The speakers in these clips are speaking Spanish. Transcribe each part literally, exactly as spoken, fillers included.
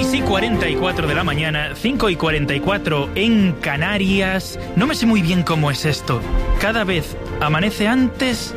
seis y cuarenta y cuatro de la mañana, cinco y cuarenta y cuatro en Canarias. No me sé muy bien cómo es esto. ¿Cada vez amanece antes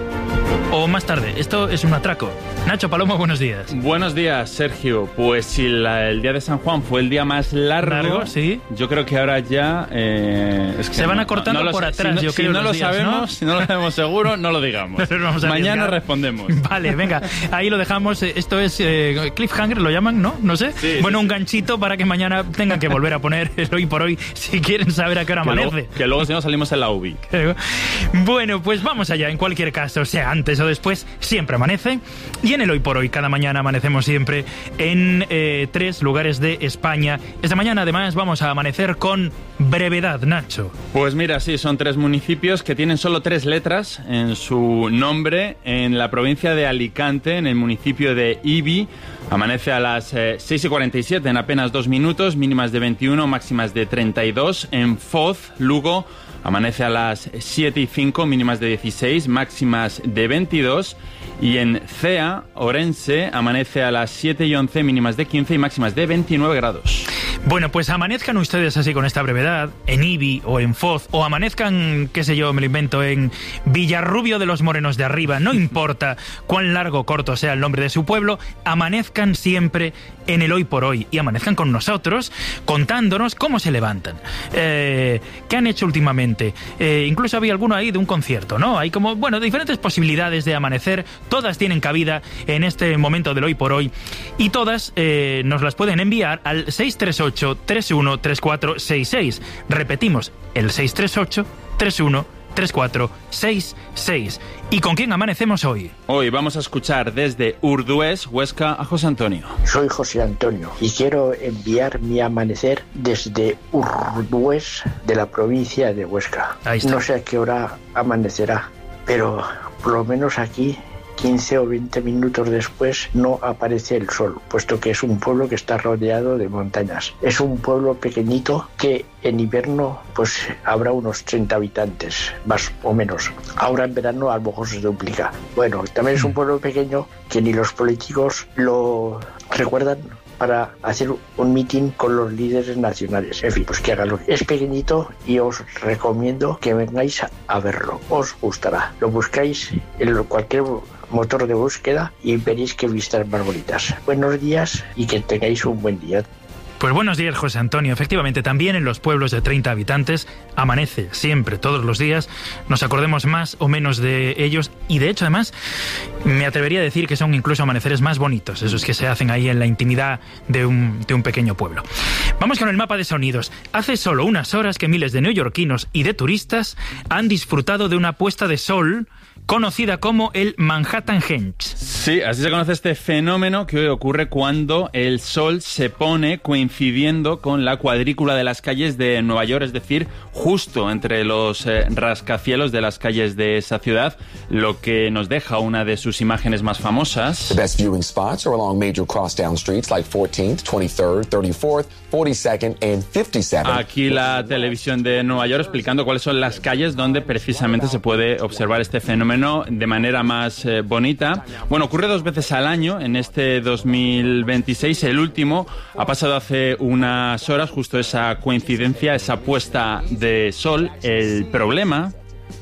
o más tarde? Esto es un atraco. Nacho Palomo, buenos días. Buenos días, Sergio. Pues si la, el día de San Juan fue el día más largo, largo sí. Yo creo que ahora ya... Eh, es que se van no, acortando no, no por lo, atrás, si yo no, creo. Si no lo días, sabemos, ¿no? si no lo sabemos seguro, no lo digamos. Vamos a Mañana arriesgar. respondemos. Vale, venga, ahí lo dejamos. Esto es eh, cliffhanger, lo llaman, ¿no? No sé. Sí, bueno, sí, un sí. ganchito para que mañana tengan que volver a poner el hoy por hoy si quieren saber a qué hora que amanece. Luego, que luego si no salimos en la U B I. Bueno, pues vamos allá. En cualquier caso, sea antes o después, siempre amanece. Y en el hoy por hoy, cada mañana amanecemos siempre en eh, tres lugares de España. Esta mañana, además, vamos a amanecer con brevedad, Nacho. Pues mira, sí, son tres municipios que tienen solo tres letras en su nombre. En la provincia de Alicante, en el municipio de Ibi, amanece a las eh, seis y cuarenta y siete, en apenas dos minutos, mínimas de veintiuno, máximas de treinta y dos. En Foz, Lugo, amanece a las siete y cinco, mínimas de dieciséis, máximas de veintidós. Y en Cea, Orense, amanece a las siete y once, mínimas de quince y máximas de veintinueve grados. Bueno, pues amanezcan ustedes así con esta brevedad, en Ibi o en Foz, o amanezcan, qué sé yo, me lo invento, en Villarrubio de los Morenos de Arriba, no importa cuán largo o corto sea el nombre de su pueblo, amanezcan siempre en el hoy por hoy y amanezcan con nosotros contándonos cómo se levantan, eh, qué han hecho últimamente. Eh, incluso había alguno ahí de un concierto, ¿no? Hay como, bueno, diferentes posibilidades de amanecer, todas tienen cabida en este momento del hoy por hoy y todas eh, nos las pueden enviar al seis tres ocho, tres uno tres cuatro seis seis. Repetimos, el seis tres ocho, tres uno tres cuatro seis seis. ¿Y con quién amanecemos hoy? Hoy vamos a escuchar desde Urdués, Huesca, a José Antonio. Soy José Antonio y quiero enviar mi amanecer desde Urdués, de la provincia de Huesca. Ahí está. No sé a qué hora amanecerá, pero por lo menos aquí quince o veinte minutos después no aparece el sol, puesto que es un pueblo que está rodeado de montañas. Es un pueblo pequeñito que en invierno pues habrá unos treinta habitantes, más o menos. Ahora en verano a lo mejor se duplica. Bueno, también es un pueblo pequeño que ni los políticos lo recuerdan para hacer un mitin con los líderes nacionales. En fin, pues que háganlo. Es pequeñito y os recomiendo que vengáis a verlo. Os gustará. Lo buscáis en cualquier motor de búsqueda y veréis qué vistas más bonitas. Buenos días y que tengáis un buen día. Pues buenos días, José Antonio. Efectivamente, también en los pueblos de treinta habitantes amanece siempre, todos los días. Nos acordemos más o menos de ellos y, de hecho, además, me atrevería a decir que son incluso amaneceres más bonitos, esos que se hacen ahí en la intimidad de un, de un pequeño pueblo. Vamos con el mapa de sonidos. Hace solo unas horas que miles de neoyorquinos y de turistas han disfrutado de una puesta de sol conocida como el Manhattan Henge. Sí, así se conoce este fenómeno que ocurre cuando el sol se pone coincidiendo con la cuadrícula de las calles de Nueva York, es decir, justo entre los eh, rascacielos de las calles de esa ciudad, lo que nos deja una de sus imágenes más famosas. The best viewing spots are along major crosstown streets like fourteenth, twenty-third, thirty-fourth, forty-second and fifty-seventh. Aquí la televisión de Nueva York explicando cuáles son las calles donde precisamente se puede observar este fenómeno de manera más eh, bonita. Bueno, ocurre dos veces al año en este dos mil veintiséis. El último ha pasado hace unas horas, justo esa coincidencia, esa puesta de sol. El problema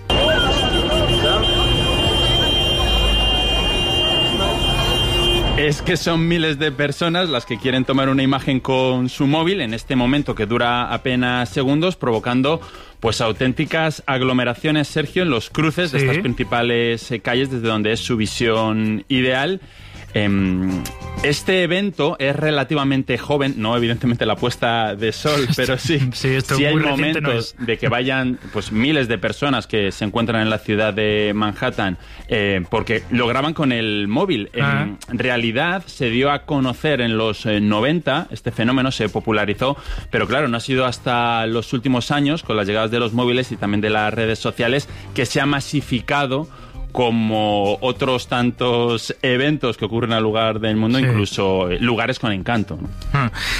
es que son miles de personas las que quieren tomar una imagen con su móvil en este momento que dura apenas segundos, provocando pues auténticas aglomeraciones, Sergio, en los cruces de sí. estas principales eh, calles desde donde es su visión ideal. Eh, este evento es relativamente joven, no evidentemente la puesta de sol, pero sí, sí, esto sí hay muy reciente momentos no es. de que vayan pues miles de personas que se encuentran en la ciudad de Manhattan eh, porque lo graban con el móvil. Ah. En realidad se dio a conocer en los eh, noventa, este fenómeno se popularizó, pero claro, no ha sido hasta los últimos años, con las llegadas de los móviles y también de las redes sociales, que se ha masificado como otros tantos eventos que ocurren al lugar del mundo, sí. Incluso lugares con encanto, ¿no? Hmm.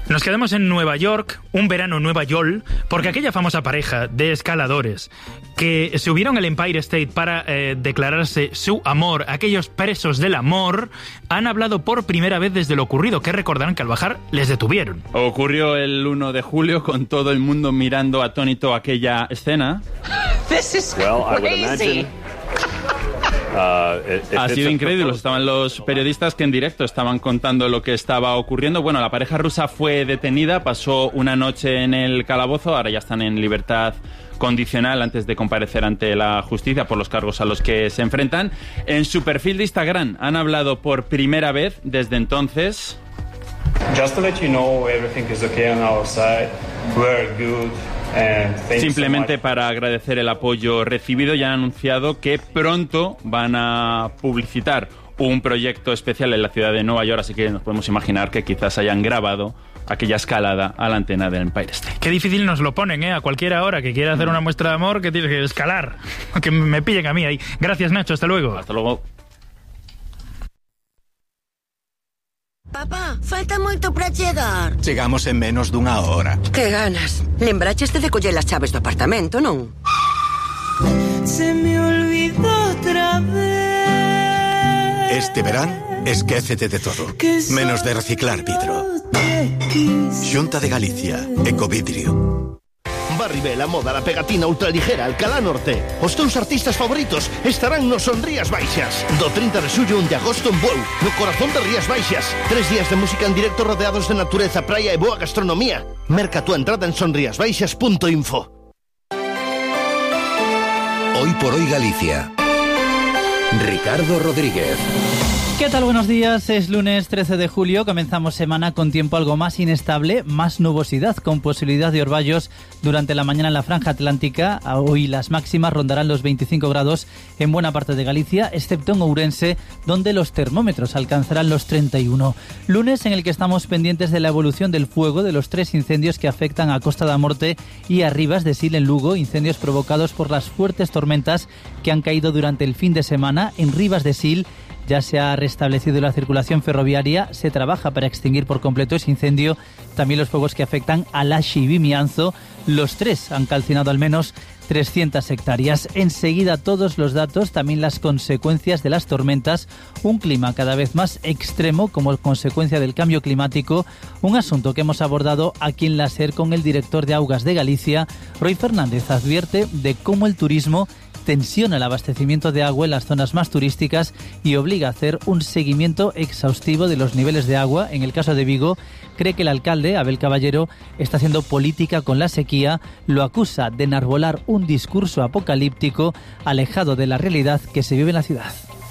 Nos quedamos en Nueva York, un verano en Nueva York, porque aquella famosa pareja de escaladores que se subieron al Empire State para eh, declararse su amor, aquellos presos del amor, han hablado por primera vez desde lo ocurrido, que recordarán que al bajar les detuvieron. Ocurrió el uno de julio con todo el mundo mirando atónito aquella escena. This is well, I would crazy. imagine. Uh, if Ha it's sido a- increíble, estaban los periodistas que en directo estaban contando lo que estaba ocurriendo. Bueno, la pareja rusa fue detenida, pasó una noche en el calabozo, ahora ya están en libertad condicional antes de comparecer ante la justicia por los cargos a los que se enfrentan. En su perfil de Instagram han hablado por primera vez desde entonces. Just to let you know, everything is okay on our side. We're good. And thanks Simplemente so much. para agradecer el apoyo recibido, ya han anunciado que pronto van a publicitar un proyecto especial en la ciudad de Nueva York, así que nos podemos imaginar que quizás hayan grabado aquella escalada a la antena del Empire State. Qué difícil nos lo ponen, ¿eh? A cualquiera hora que quiera hacer una muestra de amor, que tiene que escalar. Que me pillen a mí ahí. Gracias, Nacho. Hasta luego. Hasta luego. Papá, falta moito para chegar. Chegamos en menos dunha hora. Que ganas. Lembraches de coller as chaves do apartamento, non? Se me olvidó otra vez. Este verán, esquécete de todo. Menos de reciclar vidro. Xunta de Galicia, Ecovidrio. Barribel, a moda, la pegatina ultraligera, Alcalá Norte. Os teus artistas favoritos estarán no Son Rías Baixas. Do trinta de xullo a un de agosto en Bueu, no corazón de Rías Baixas. Tres días de música en directo rodeados de natureza, praia e boa gastronomía. Merca tu entrada en sonriasbaixas punto info. Hoy por hoy Galicia. Ricardo Rodríguez. ¿Qué tal? Buenos días. Es lunes trece de julio. Comenzamos semana con tiempo algo más inestable, más nubosidad, con posibilidad de orvallos durante la mañana en la franja atlántica. Hoy las máximas rondarán los veinticinco grados en buena parte de Galicia, excepto en Ourense, donde los termómetros alcanzarán los treinta y uno. Lunes en el que estamos pendientes de la evolución del fuego de los tres incendios que afectan a Costa da Morte y a Rivas de Sil en Lugo, incendios provocados por las fuertes tormentas que han caído durante el fin de semana en Rivas de Sil. Ya se ha restablecido la circulación ferroviaria, se trabaja para extinguir por completo ese incendio, también los fuegos que afectan a Laxe y Vimianzo. Los tres han calcinado al menos trescientas hectáreas. Enseguida todos los datos, también las consecuencias de las tormentas, un clima cada vez más extremo como consecuencia del cambio climático, un asunto que hemos abordado aquí en la SER con el director de Augas de Galicia. Roy Fernández advierte de cómo el turismo tensiona el abastecimiento de agua en las zonas más turísticas y obliga a hacer un seguimiento exhaustivo de los niveles de agua. En el caso de Vigo, cree que el alcalde, Abel Caballero, está haciendo política con la sequía, lo acusa de enarbolar un discurso apocalíptico alejado de la realidad que se vive en la ciudad.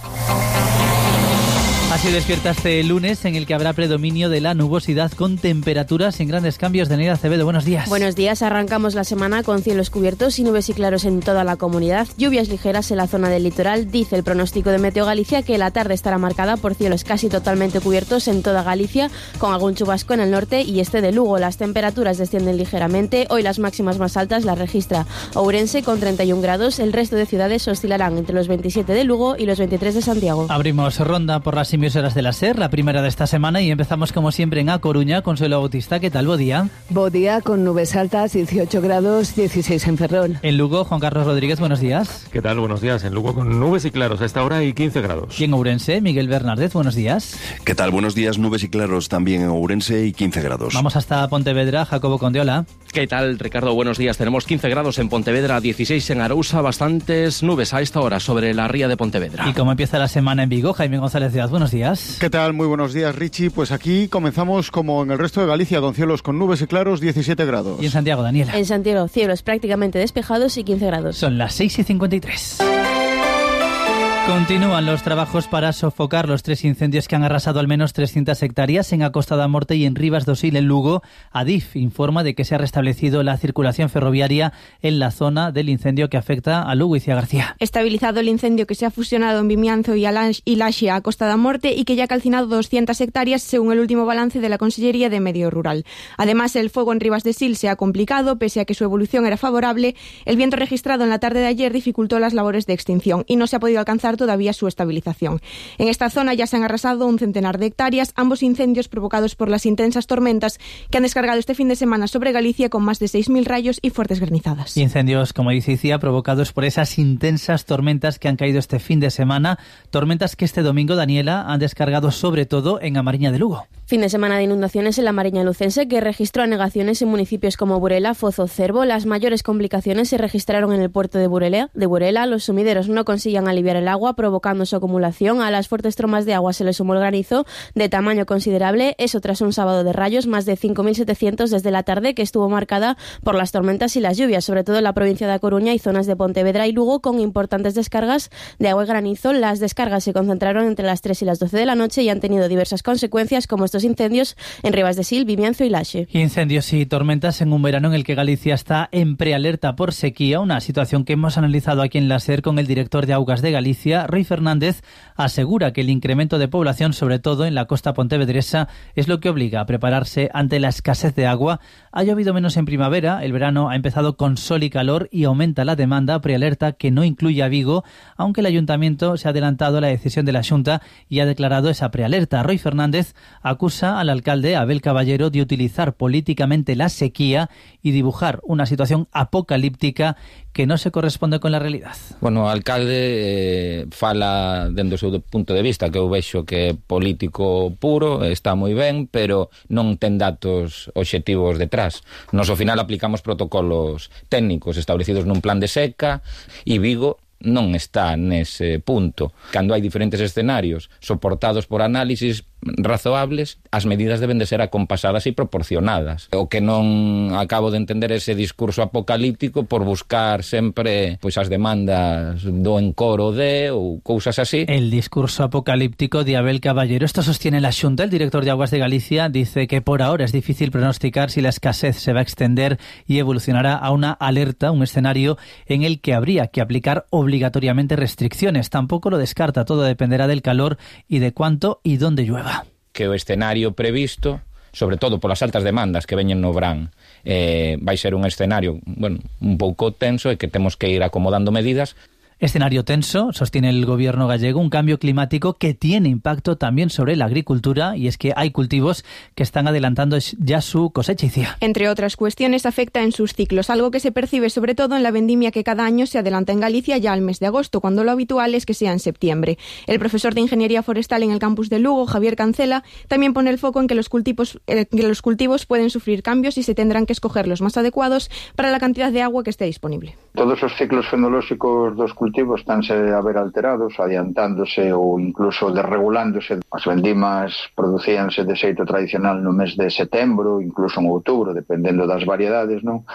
Así despierta este lunes en el que habrá predominio de la nubosidad con temperaturas sin grandes cambios. Daniela Acevedo, buenos días. Buenos días, arrancamos la semana con cielos cubiertos y nubes y claros en toda la comunidad, lluvias ligeras en la zona del litoral. Dice el pronóstico de Meteo Galicia que la tarde estará marcada por cielos casi totalmente cubiertos en toda Galicia, con algún chubasco en el norte y este de Lugo. Las temperaturas descienden ligeramente, hoy las máximas más altas las registra Ourense con treinta y un grados, el resto de ciudades oscilarán entre los veintisiete de Lugo y los veintitrés de Santiago. Abrimos ronda por las emisoras de la SER, la primera de esta semana, y empezamos como siempre en A Coruña. Consuelo Bautista, ¿qué tal? Bo día. Bo día, con nubes altas, dieciocho grados, dieciséis en Ferrol. En Lugo, Juan Carlos Rodríguez, buenos días. ¿Qué tal? Buenos días. En Lugo con nubes y claros a esta hora y quince grados. Y en Ourense, Miguel Bernárdez, buenos días. ¿Qué tal? Buenos días, nubes y claros también en Ourense y quince grados. Vamos hasta Pontevedra, Jacobo Condiola. ¿Qué tal, Ricardo? Buenos días. Tenemos quince grados en Pontevedra, dieciséis en Arousa, bastantes nubes a esta hora sobre la ría de Pontevedra. ¿Y cómo empieza la semana en Vigo? Jaime González Díaz, buenos días. ¿Qué tal? Muy buenos días, Richie. Pues aquí comenzamos como en el resto de Galicia, con cielos con nubes y claros, diecisiete grados. ¿Y en Santiago, Daniela? En Santiago, cielos prácticamente despejados y quince grados. Son las seis y cincuenta y tres. Continúan los trabajos para sofocar los tres incendios que han arrasado al menos trescientas hectáreas en A Costa da Morte y en Rivas do Sil, en Lugo. Adif informa de que se ha restablecido la circulación ferroviaria en la zona del incendio que afecta a Lugo y Cia García. Estabilizado el incendio que se ha fusionado en Vimianzo y Laxe a Costa da Morte y que ya ha calcinado doscientas hectáreas según el último balance de la Consellería de Medio Rural. Además, el fuego en Rivas de Sil se ha complicado, pese a que su evolución era favorable. El viento registrado en la tarde de ayer dificultó las labores de extinción y no se ha podido alcanzar completar todavía su estabilización. En esta zona ya se han arrasado un centenar de hectáreas, ambos incendios provocados por las intensas tormentas que han descargado este fin de semana sobre Galicia con más de seis mil rayos y fuertes granizadas. Incendios, como dice Icía, provocados por esas intensas tormentas que han caído este fin de semana, tormentas que este domingo, Daniela, han descargado sobre todo en A Mariña de Lugo. Fin de semana de inundaciones en la Mariña lucense que registró anegaciones en municipios como Burela, Foz o Cervo. Las mayores complicaciones se registraron en el puerto de Burela. De Burela, los sumideros no consiguen aliviar el agua, provocando su acumulación. A las fuertes trombas de agua se le sumó el granizo de tamaño considerable. Eso tras un sábado de rayos, más de cinco mil setecientos desde la tarde, que estuvo marcada por las tormentas y las lluvias, sobre todo en la provincia de A Coruña y zonas de Pontevedra y Lugo, con importantes descargas de agua y granizo. Las descargas se concentraron entre las tres y las doce de la noche y han tenido diversas consecuencias, como estos incendios en Ribas de Sil, Vimianzo y Laxe. Incendios y tormentas en un verano en el que Galicia está en prealerta por sequía, una situación que hemos analizado aquí en la SER con el director de Augas de Galicia. Rui Fernández asegura que el incremento de población, sobre todo en la costa pontevedresa, es lo que obliga a prepararse ante la escasez de agua. Ha llovido menos en primavera, el verano ha empezado con sol y calor y aumenta la demanda. Prealerta que no incluye a Vigo, aunque el ayuntamiento se ha adelantado a la decisión de la Xunta y ha declarado esa prealerta. Rui Fernández acusa al alcalde Abel Caballero de utilizar políticamente la sequía y dibujar una situación apocalíptica que no se corresponde con la realidad. Bueno, o alcalde eh, fala dende o seu punto de vista, que eu vexo que é político puro, está moi ben, pero non ten datos obxectivos detrás. Nos ao final aplicamos protocolos técnicos establecidos nun plan de seca e Vigo non está nese punto. Cando hai diferentes escenarios soportados por análisis razoables, as medidas deben de ser acompasadas e proporcionadas. O que non acabo de entender ese discurso apocalíptico por buscar sempre pois as demandas do encoro de ou cousas así. El discurso apocalíptico de Abel Caballero. Esto sostiene la Xunta. El director de Aguas de Galicia dice que por ahora es difícil pronosticar si la escasez se va a extender y evolucionará a una alerta, un escenario en el que habría que aplicar obligatoriamente restricciones. Tampoco lo descarta, todo dependerá del calor y de cuánto y dónde llueva. Que o escenario previsto, sobre todo polas altas demandas que veñen no verán, eh, vai ser un escenario, bueno, un pouco tenso e que temos que ir acomodando medidas. Escenario tenso, sostiene el gobierno gallego, un cambio climático que tiene impacto también sobre la agricultura, y es que hay cultivos que están adelantando ya su cosecha. Entre otras cuestiones, afecta en sus ciclos, algo que se percibe sobre todo en la vendimia que cada año se adelanta en Galicia ya al mes de agosto, cuando lo habitual es que sea en septiembre. El profesor de Ingeniería Forestal en el campus de Lugo, Javier Cancela, también pone el foco en que los cultivos, eh, que los cultivos pueden sufrir cambios y se tendrán que escoger los más adecuados para la cantidad de agua que esté disponible. Todos os ciclos fenolóxicos dos cultivos estánse a ver alterados, adiantándose ou incluso desregulándose. As vendimas producíanse de xeito tradicional no mes de setembro, incluso en outubro, dependendo das variedades, non?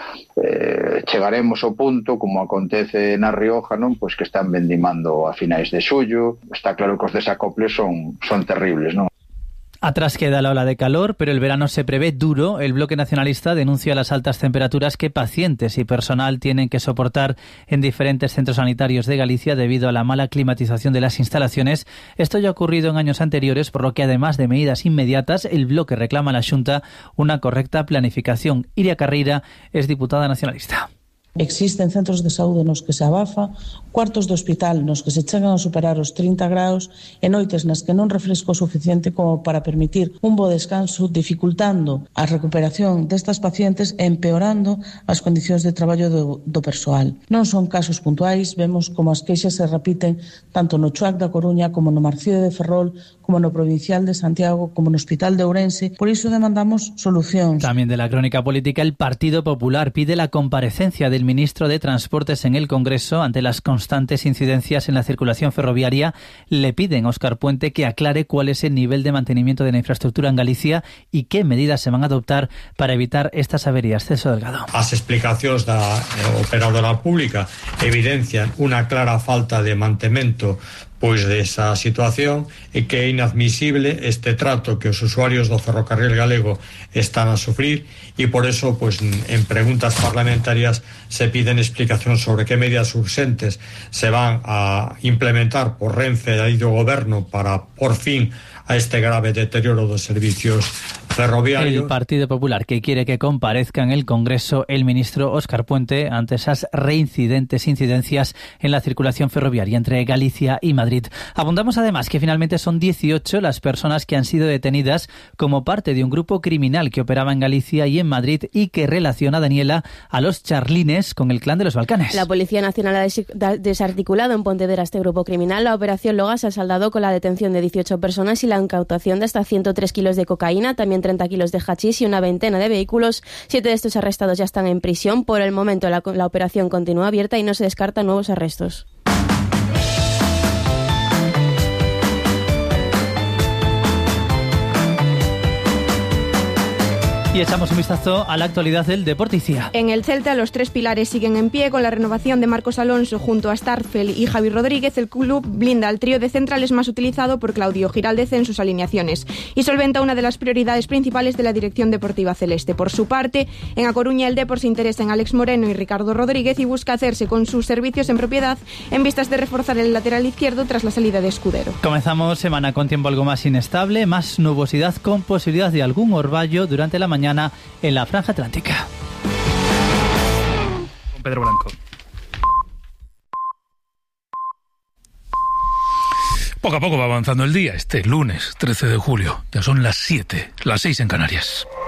Eh, chegaremos ao punto, como acontece na Rioja, non? Pois que están vendimando a finais de xullo. Está claro que os desacoples son, son terribles, non? Atrás queda la ola de calor, pero el verano se prevé duro. El bloque nacionalista denuncia las altas temperaturas que pacientes y personal tienen que soportar en diferentes centros sanitarios de Galicia debido a la mala climatización de las instalaciones. Esto ya ha ocurrido en años anteriores, por lo que además de medidas inmediatas, el bloque reclama a la Xunta una correcta planificación. Iria Carreira es diputada nacionalista. Existen centros de saúde nos que se abafa, cuartos de hospital nos que se chegan a superar os trinta graus e noites nas que non refresco suficiente como para permitir un bo descanso, dificultando a recuperación destas pacientes e empeorando as condicións de traballo do, do persoal. Non son casos puntuais, vemos como as queixas se repiten tanto no Chuac da Coruña como no Marcide de Ferrol, como no Provincial de Santiago, como no Hospital de Ourense. Por iso demandamos solucións. También de la crónica política, el Partido Popular pide la comparecencia del ministro de Transportes en el Congreso ante las constantes incidencias en la circulación ferroviaria. Le piden a Óscar Puente que aclare cuál es el nivel de mantenimiento de la infraestructura en Galicia y qué medidas se van a adoptar para evitar estas averías. Celso Delgado. As explicacións da operadora pública evidencian unha clara falta de mantemento pois desa situación e que é inadmisible este trato que os usuarios do ferrocarril galego están a sufrir e por eso pois en preguntas parlamentarias se piden explicacións sobre que medidas urxentes se van a implementar por Renfe e do goberno para por fin a este grave deterioro dos servicios ferroviarios. El Partido Popular, que quiere que comparezca en el Congreso el ministro Óscar Puente ante esas reincidentes incidencias en la circulación ferroviaria entre Galicia y Madrid. Abundamos además que finalmente son dieciocho las personas que han sido detenidas como parte de un grupo criminal que operaba en Galicia y en Madrid y que relaciona a Daniela a los charlines con el clan de los Balcanes. La Policía Nacional ha desarticulado en Pontevedra este grupo criminal. La operación Loga se ha saldado con la detención de dieciocho personas y la incautación de hasta ciento tres kilos de cocaína, también treinta kilos de hachís y una veintena de vehículos. Siete de estos arrestados ya están en prisión. Por el momento la, la operación continúa abierta y no se descartan nuevos arrestos. Y echamos un vistazo a la actualidad del Deporticia. En el Celta los tres pilares siguen en pie. Con la renovación de Marcos Alonso junto a Starfel y Javi Rodríguez, el club blinda al trío de centrales más utilizado por Claudio Giraldez en sus alineaciones y solventa una de las prioridades principales de la dirección deportiva celeste. Por su parte, en A Coruña el Depor se interesa en Alex Moreno y Ricardo Rodríguez y busca hacerse con sus servicios en propiedad en vistas de reforzar el lateral izquierdo tras la salida de Escudero. Comenzamos semana con tiempo algo más inestable, más nubosidad con posibilidad de algún orvallo durante la mañana en la franja atlántica. Con Pedro Blanco. Poco a poco va avanzando el día, este lunes trece de julio. Ya son las siete, las seis en Canarias.